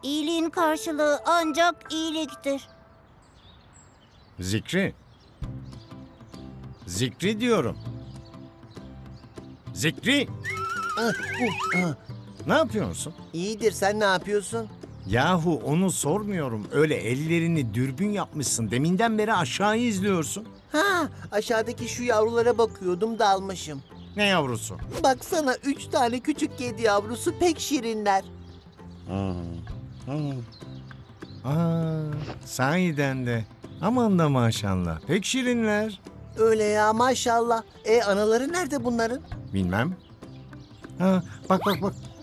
İyiliğin karşılığı ancak iyiliktir. Zikri. Zikri diyorum. Zikri. Ne yapıyorsun? İyidir, sen ne yapıyorsun? Yahu onu sormuyorum. Öyle ellerini dürbün yapmışsın. Deminden beri aşağıyı izliyorsun. Ha, aşağıdaki şu yavrulara bakıyordum, dalmışım. Ne yavrusu? Baksana, 3 tane küçük kedi yavrusu pek şirinler. Sahiden de. Aman da maşallah. Pek şirinler. Öyle ya, maşallah. Anaları nerede bunların? Bilmem. Bak.